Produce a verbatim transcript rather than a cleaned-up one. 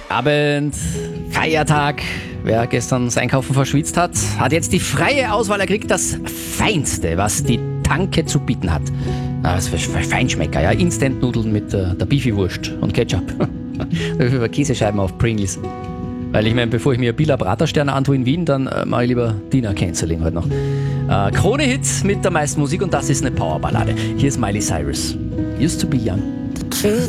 Abend, Feiertag. Wer gestern das Einkaufen verschwitzt hat, hat jetzt die freie Auswahl. Er kriegt das Feinste, was die Tanke zu bieten hat. Ah, das ist für Feinschmecker, ja. Instant-Nudeln mit äh, der Beefy-Wurst und Ketchup. Über Käsescheiben auf Pringles. Weil ich meine, bevor ich mir Billa Bratersterne antue in Wien, dann äh, mache ich lieber Dina Canceling heute noch. Äh, Krone-Hit mit der meisten Musik und das ist eine Powerballade. Hier ist Miley Cyrus. Used to be young. Truth